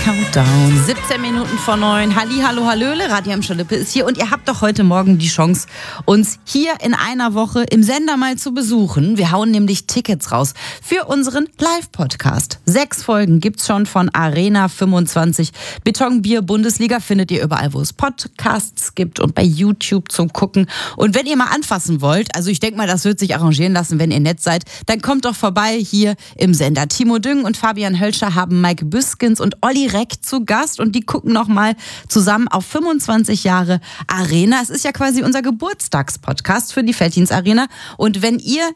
Countdown. 17 Minuten vor 9. Hallihallo, hallöle. Radio Emscher Lippe ist hier und ihr habt doch heute Morgen die Chance, uns hier in einer Woche im Sender mal zu besuchen. Wir hauen nämlich Tickets raus für unseren Live-Podcast. 6 Folgen gibt's schon von Arena 25. Betonbier Bundesliga findet ihr überall, wo es Podcasts gibt und bei YouTube zum Gucken. Und wenn ihr mal anfassen wollt, also ich denke mal, das wird sich arrangieren lassen, wenn ihr nett seid, dann kommt doch vorbei hier im Sender. Timo Düng und Fabian Hölscher haben Mike Büskens und Olli Reck zu Gast und die gucken nochmal zusammen auf 25 Jahre Arena. Es ist ja quasi unser Geburtstagspodcast für die Veltins Arena. Und wenn ihr